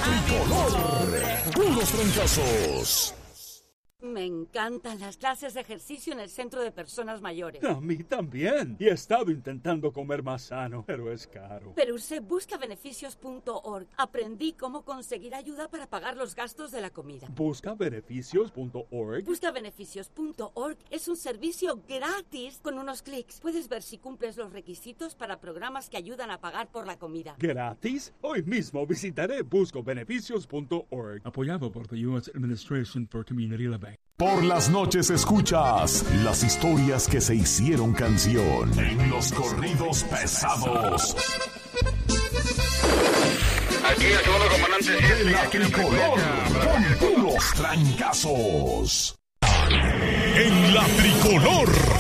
tricolor. Puros trancazos. Me encantan las clases de ejercicio en el centro de personas mayores. A mí también. Y he estado intentando comer más sano, pero es caro. Pero usé buscabeneficios.org. Aprendí cómo conseguir ayuda para pagar los gastos de la comida. Buscabeneficios.org. Buscabeneficios.org es un servicio gratis con unos clics. Puedes ver si cumples los requisitos para programas que ayudan a pagar por la comida. ¿Gratis? Hoy mismo visitaré buscobeneficios.org. Apoyado por the U.S. Administration for Community Living. Por las noches escuchas las historias que se hicieron canción en los corridos pesados. Aquí el segundo comandante De la tricolor con puros trancazos. En la tricolor.